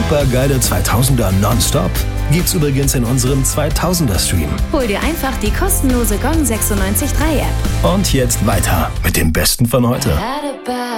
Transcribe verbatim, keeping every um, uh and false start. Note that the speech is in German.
supergeile zweitausender nonstop gibt's übrigens in unserem zweitausender Stream. Hol dir einfach die kostenlose Gong sechsundneunzig Komma drei App. Und jetzt weiter mit dem Besten von heute.